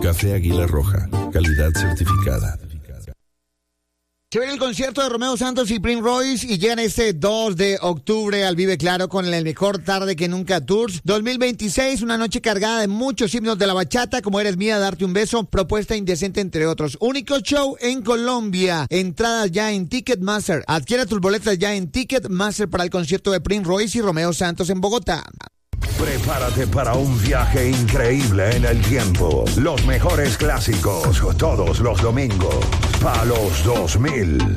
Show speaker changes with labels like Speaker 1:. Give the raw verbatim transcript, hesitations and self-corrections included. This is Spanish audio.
Speaker 1: Café Águila Roja, calidad certificada.
Speaker 2: Se viene el concierto de Romeo Santos y Prince Royce y llegan este dos de octubre al Vive Claro con el Mejor Tarde que Nunca Tours dos mil veintiséis, una noche cargada de muchos himnos de la bachata, como Eres Mía, Darte un Beso, Propuesta Indecente, entre otros. Único show en Colombia. Entradas ya en Ticketmaster. Adquiere tus boletas ya en Ticketmaster para el concierto de Prince Royce y Romeo Santos en Bogotá.
Speaker 3: Prepárate para un viaje increíble en el tiempo. Los mejores clásicos, todos los domingos. Palos dos mil.